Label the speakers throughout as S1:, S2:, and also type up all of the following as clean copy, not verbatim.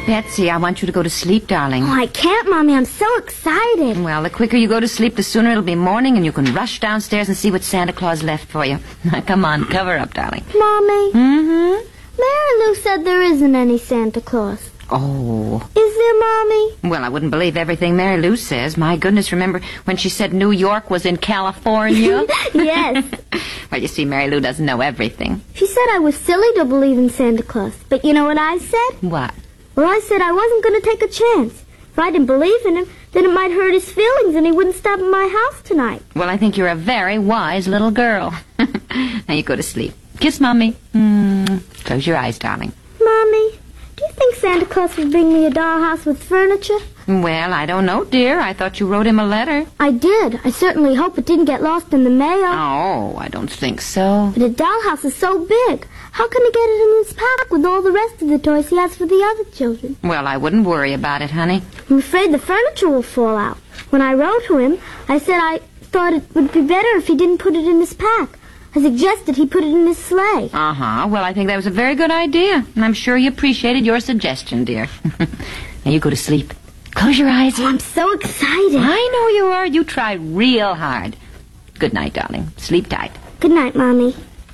S1: Betsy, I want you to go to sleep, darling.
S2: Oh, I can't, Mommy. I'm so excited.
S1: Well, the quicker you go to sleep, the sooner it'll be morning, and you can rush downstairs and see what Santa Claus left for you. Now, come on, cover up, darling.
S2: Mommy.
S1: Mm-hmm.
S2: Mary Lou said there isn't any Santa Claus.
S1: Oh.
S2: Is there, Mommy?
S1: Well, I wouldn't believe everything Mary Lou says. My goodness, remember when she said New York was in California?
S2: Yes.
S1: Well, you see, Mary Lou doesn't know everything.
S2: She said I was silly to believe in Santa Claus. But you know what I said?
S1: What?
S2: Well, I said I wasn't going to take a chance. If I didn't believe in him, then it might hurt his feelings and he wouldn't stop at my house tonight.
S1: Well, I think you're a very wise little girl. Now you go to sleep. Kiss Mommy. Close your eyes, darling.
S2: Mommy, do you think Santa Claus would bring me a dollhouse with furniture?
S1: Well, I don't know, dear. I thought you wrote him a letter.
S2: I did. I certainly hope it didn't get lost in the mail.
S1: Oh, I don't think so.
S2: But a dollhouse is so big. How can he get it in his pack with all the rest of the toys he has for the other children?
S1: Well, I wouldn't worry about it, honey.
S2: I'm afraid the furniture will fall out. When I wrote to him, I said I thought it would be better if he didn't put it in his pack. I suggested he put it in his sleigh.
S1: Uh-huh. Well, I think that was a very good idea. And I'm sure he appreciated your suggestion, dear. Now you go to sleep. Close your eyes.
S2: Oh, I'm so excited.
S1: I know you are. You tried real hard. Good night, darling. Sleep tight.
S2: Good night, Mommy.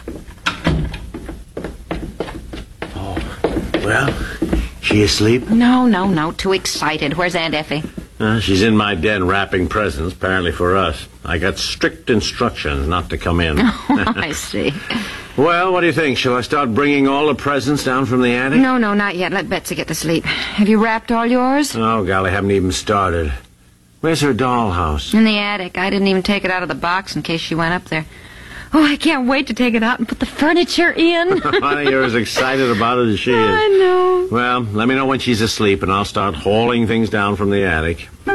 S3: Oh, well, she asleep?
S1: No. Too excited. Where's Aunt Effie?
S3: She's in my den wrapping presents, apparently for us. I got strict instructions not to come in.
S1: Oh, I see.
S3: Well, what do you think? Shall I start bringing all the presents down from the attic?
S1: No, not yet. Let Betsy get to sleep. Have you wrapped all yours?
S3: Oh, golly, haven't even started. Where's her dollhouse?
S1: In the attic. I didn't even take it out of the box in case she went up there. Oh, I can't wait to take it out and put the furniture in.
S3: Honey, you're as excited about it as she is.
S1: I know.
S3: Well, let me know when she's asleep, and I'll start hauling things down from the attic.